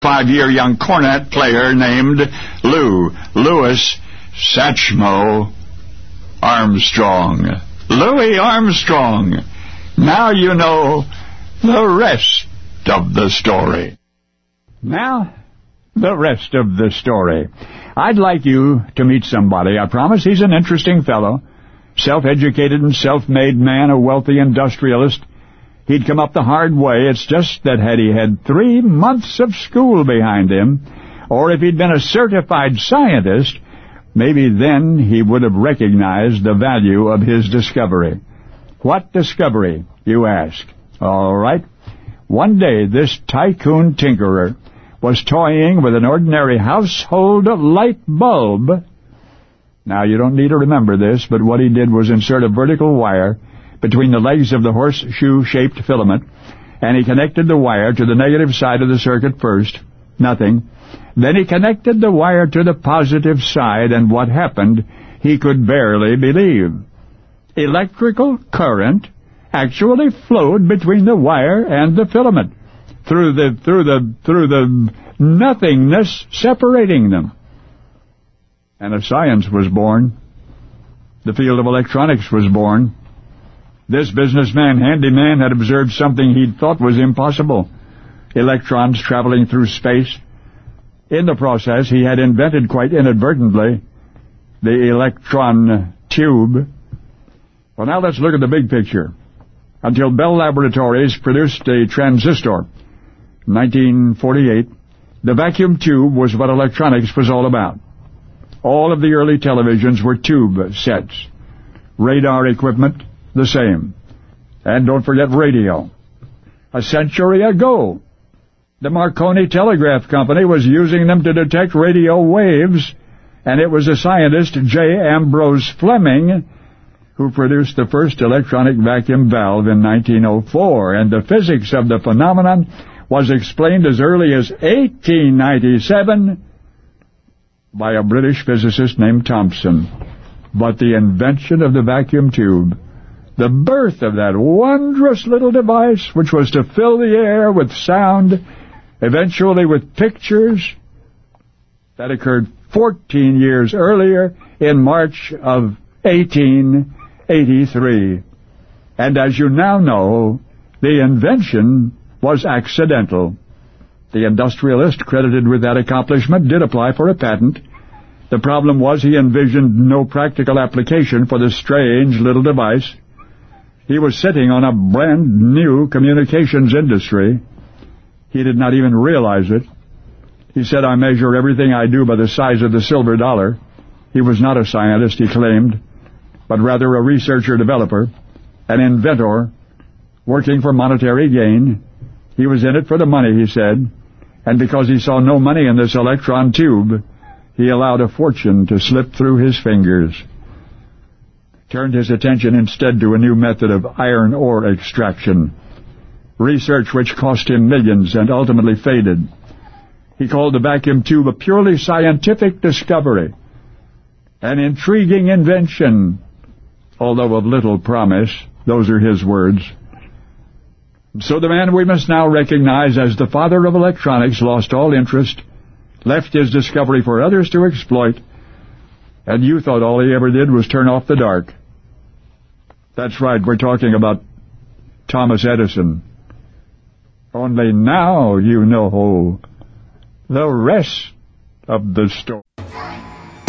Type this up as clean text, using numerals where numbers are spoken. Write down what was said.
5-year young cornet player named Louis Satchmo Armstrong. Louis Armstrong. Now you know the rest of the story. Now, the rest of the story. I'd like you to meet somebody. I promise he's an interesting fellow. Self-educated and self-made man, a wealthy industrialist. He'd come up the hard way. It's just that had he had 3 months of school behind him, or if he'd been a certified scientist, maybe then he would have recognized the value of his discovery. What discovery, you ask? All right. One day, this tycoon tinkerer was toying with an ordinary household light bulb. Now, you don't need to remember this, but what he did was insert a vertical wire between the legs of the horseshoe-shaped filament, and he connected the wire to the negative side of the circuit first. Nothing. Then he connected the wire to the positive side, and what happened, he could barely believe. Electrical current actually flowed between the wire and the filament, through the nothingness separating them. And a science was born. The field of electronics was born. This businessman, handyman, had observed something he'd thought was impossible. Electrons traveling through space. In the process, he had invented, quite inadvertently, the electron tube. Well, now let's look at the big picture. Until Bell Laboratories produced a transistor in 1948, the vacuum tube was what electronics was all about. All of the early televisions were tube sets. Radar equipment, the same. And don't forget radio. A century ago, the Marconi Telegraph Company was using them to detect radio waves, and it was a scientist, J. Ambrose Fleming, who produced the first electronic vacuum valve in 1904, and the physics of the phenomenon was explained as early as 1897 by a British physicist named Thomson. But the invention of the vacuum tube, the birth of that wondrous little device which was to fill the air with sound, eventually with pictures, that occurred 14 years earlier in March of 1883. And as you now know, the invention was accidental. The industrialist credited with that accomplishment did apply for a patent. The problem was he envisioned no practical application for the strange little device. He was sitting on a brand-new communications industry. He did not even realize it. He said, "I measure everything I do by the size of the silver dollar." He was not a scientist, he claimed, but rather a researcher-developer, an inventor, working for monetary gain. He was in it for the money, he said, and because he saw no money in this electron tube, he allowed a fortune to slip through his fingers. Turned his attention instead to a new method of iron ore extraction, research which cost him millions and ultimately faded. He called the vacuum tube a purely scientific discovery, an intriguing invention, although of little promise. Those are his words. So the man we must now recognize as the father of electronics lost all interest, left his discovery for others to exploit, and you thought all he ever did was turn off the dark. That's right, we're talking about Thomas Edison. Only now you know the rest of the story.